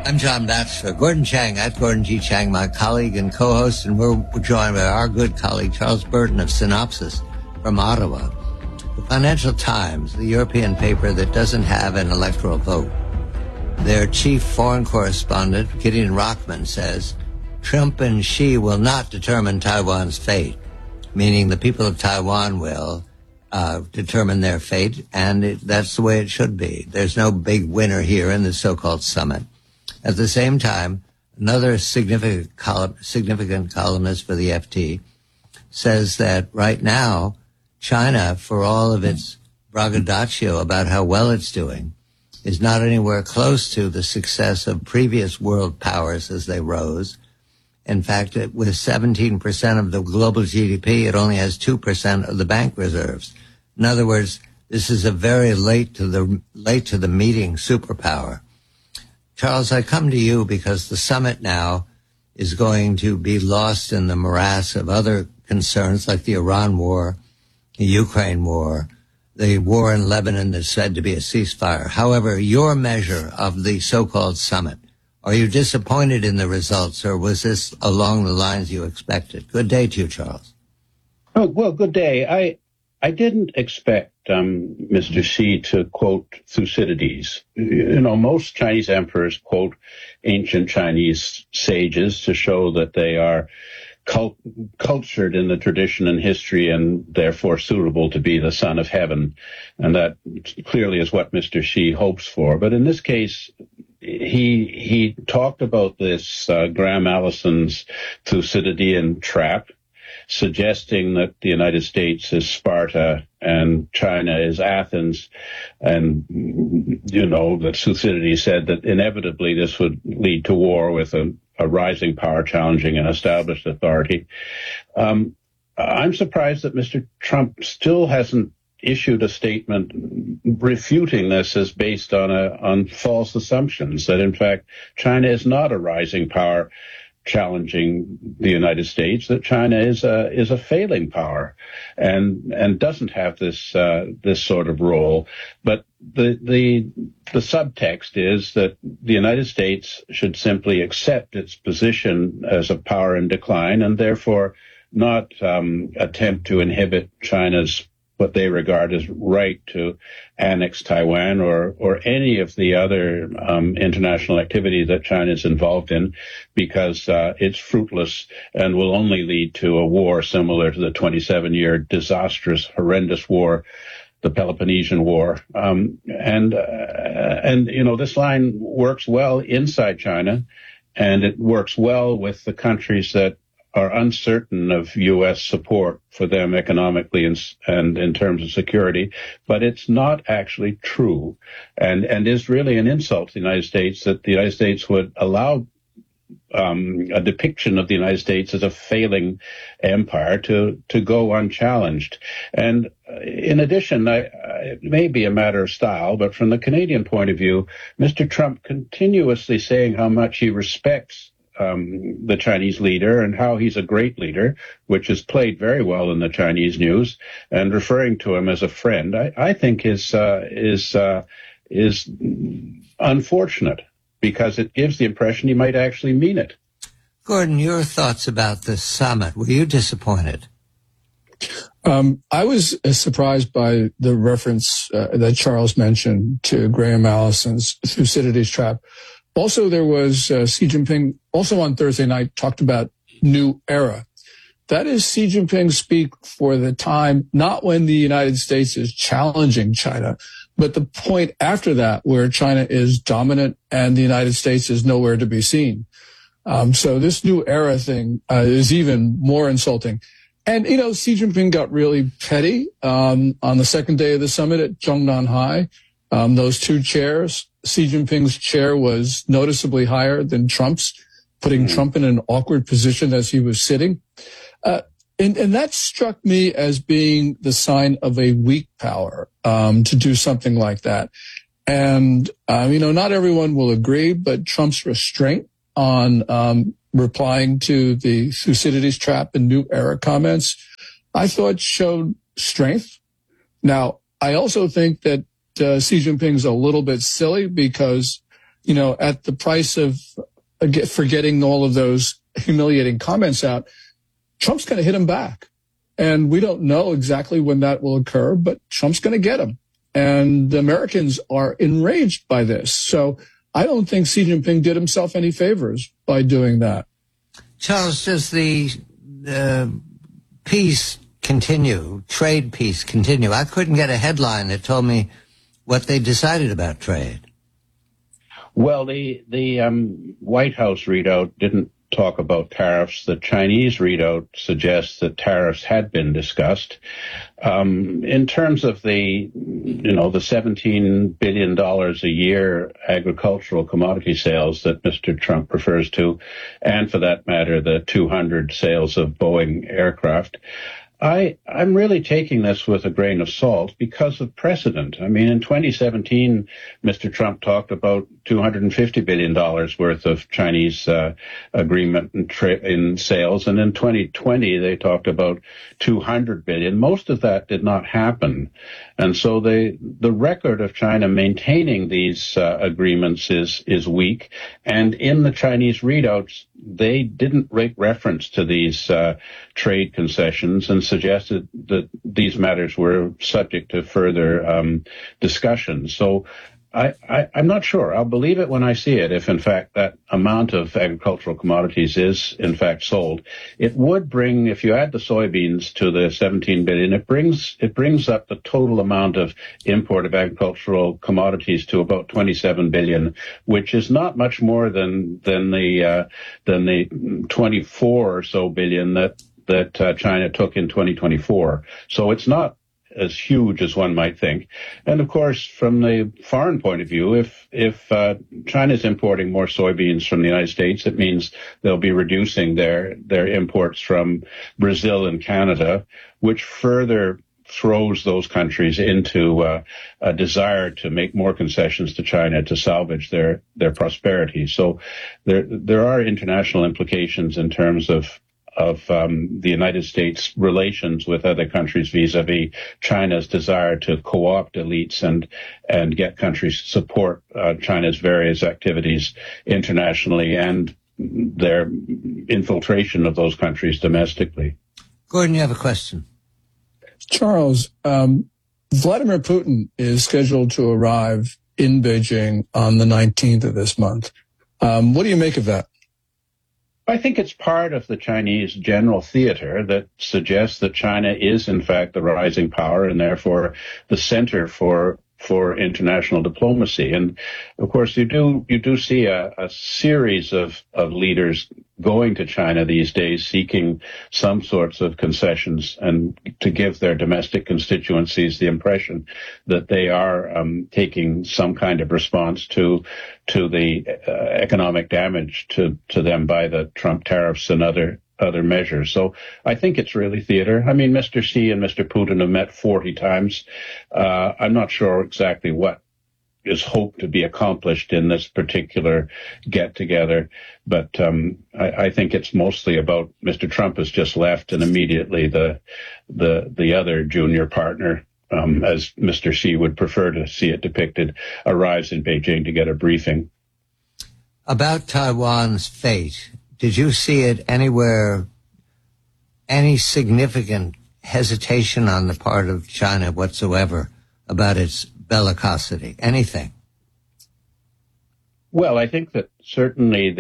I'm John Batchelor. Gordon Chang, at Gordon G. Chang, my colleague and co-host, and we're joined by our good colleague Charles Burton of Synopsis from Ottawa. The Financial Times, the European paper that doesn't have an electoral vote. Their chief foreign correspondent, Gideon Rockman, says Trump and Xi will not determine Taiwan's fate, meaning the people of Taiwan will determine their fate, and that's the way it should be. There's no big winner here in the so-called summit. At the same time, another significant columnist for the FT says that right now, China, for all of its braggadocio about how well it's doing, is not anywhere close to the success of previous world powers as they rose. In fact, with 17% of the global GDP, it only has 2% of the bank reserves. In other words, this is a very late to the meeting superpower. Charles, I come to you because the summit now is going to be lost in the morass of other concerns like the Iran war, the Ukraine war, the war in Lebanon that's said to be a ceasefire. However, your measure of the so-called summit, are you disappointed in the results, or was this along the lines you expected? Good day to you, Charles. Oh, well, good day. I didn't expect Mr. Xi to quote Thucydides. You know, most Chinese emperors quote ancient Chinese sages to show that they are cultured in the tradition and history and therefore suitable to be the son of heaven. And that clearly is what Mr. Xi hopes for. But in this case, he talked about this Graham Allison's Thucydidean trap, suggesting that the United States is Sparta and China is Athens. And, you know, that Thucydides said that inevitably this would lead to war with a rising power challenging an established authority. I'm surprised that Mr. Trump still hasn't issued a statement refuting this as based on false assumptions, that in fact China is not a rising power challenging the United States, that China is a failing power and doesn't have this sort of role. But the subtext is that the United States should simply accept its position as a power in decline and therefore not attempt to inhibit China's what they regard as right to annex Taiwan or any of the other international activity that China is involved in, because it's fruitless and will only lead to a war similar to the 27-year disastrous, horrendous war, the Peloponnesian War. And you know, this line works well inside China, and it works well with the countries that are uncertain of U.S. support for them economically and in terms of security, but it's not actually true, and is really an insult to the United States that the United States would allow a depiction of the United States as a failing empire to go unchallenged. And in addition, it may be a matter of style, but from the Canadian point of view, Mr. Trump continuously saying how much he respects the Chinese leader and how he's a great leader, which is played very well in the Chinese news, and referring to him as a friend, I think is unfortunate, because it gives the impression he might actually mean it. Gordon, your thoughts about the summit? Were you disappointed? I was surprised by the reference that Charles mentioned to Graham Allison's Thucydides trap. Also, there was Xi Jinping, also on Thursday night, talked about new era. That is Xi Jinping speak for the time, not when the United States is challenging China, but the point after that where China is dominant and the United States is nowhere to be seen. So this new era thing is even more insulting. And, you know, Xi Jinping got really petty on the second day of the summit at Zhongnan High. Those two chairs, Xi Jinping's chair was noticeably higher than Trump's, putting Trump in an awkward position as he was sitting. And that struck me as being the sign of a weak power to do something like that. And, you know, not everyone will agree, but Trump's restraint on replying to the Thucydides trap and new era comments, I thought showed strength. Now, I also think that Xi Jinping's a little bit silly because at the price of for getting all of those humiliating comments out, Trump's going to hit him back. And we don't know exactly when that will occur, but Trump's going to get him. And the Americans are enraged by this. So I don't think Xi Jinping did himself any favors by doing that. Charles, does the peace continue, trade peace continue? I couldn't get a headline that told me what they decided about trade. Well, the White House readout didn't talk about tariffs. The Chinese readout suggests that tariffs had been discussed. In terms of the $17 billion a year agricultural commodity sales that Mr. Trump refers to, and for that matter, the 200 sales of Boeing aircraft, I'm really taking this with a grain of salt because of precedent. I mean, in 2017, Mr. Trump talked about $250 billion worth of Chinese agreement in sales. And in 2020, they talked about $200 billion. Most of that did not happen. And so the record of China maintaining these agreements is weak. And in the Chinese readouts, they didn't make reference to these trade concessions and suggested that these matters were subject to further discussion. So I'm not sure. I'll believe it when I see it, if in fact that amount of agricultural commodities is in fact sold. It would bring, if you add the soybeans to the 17 billion, it brings up the total amount of import of agricultural commodities to about 27 billion, which is not much more than the 24 or so billion that China took in 2024. So it's not as huge as one might think. And of course, from the foreign point of view, if China's importing more soybeans from the United States, it means they'll be reducing their imports from Brazil and Canada, which further throws those countries into a desire to make more concessions to China to salvage their prosperity. So there are international implications in terms of the United States' relations with other countries vis-a-vis China's desire to co-opt elites and get countries to support China's various activities internationally and their infiltration of those countries domestically. Gordon, you have a question. Charles, Vladimir Putin is scheduled to arrive in Beijing on the 19th of this month. What do you make of that? I think it's part of the Chinese general theater that suggests that China is, in fact, the rising power and therefore the center for international diplomacy. And of course, you do see a series of leaders going to China these days, seeking some sorts of concessions and to give their domestic constituencies the impression that they are taking some kind of response to the economic damage to them by the Trump tariffs and other measures. So I think it's really theater. I mean, Mr. Xi and Mr. Putin have met 40 times. I'm not sure exactly what is hoped to be accomplished in this particular get-together, but I think it's mostly about Mr. Trump has just left, and immediately the other junior partner, as Mr. Xi would prefer to see it depicted, arrives in Beijing to get a briefing. About Taiwan's fate, did you see it anywhere, any significant hesitation on the part of China whatsoever about its bellicosity? Anything? Well, I think that certainly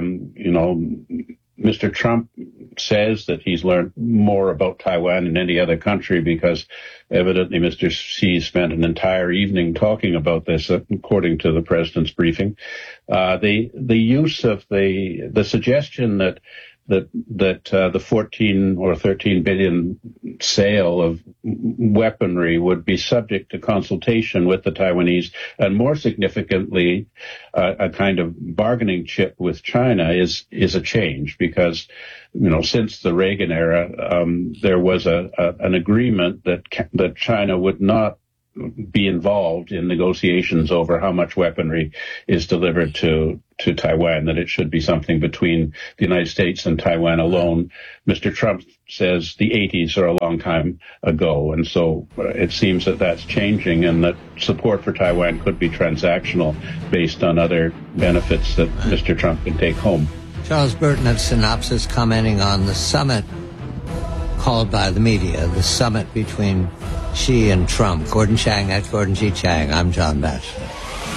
Mr. Trump says that he's learned more about Taiwan than any other country because evidently Mr. Xi spent an entire evening talking about this, according to the president's briefing. The use of the suggestion that the 14 or 13 billion sale of weaponry would be subject to consultation with the Taiwanese, and more significantly, a kind of bargaining chip with China is a change because, since the Reagan era, there was an agreement that China would not be involved in negotiations over how much weaponry is delivered to to Taiwan, that it should be something between the United States and Taiwan alone. Mr. Trump says the 80s are a long time ago, and so it seems that that's changing, and that support for Taiwan could be transactional based on other benefits that Mr. Trump can take home. Charles Burton of Synopsys commenting on the summit called by the media, the summit between Xi and Trump. Gordon Chang at Gordon G. Chang. I'm John Batchelor.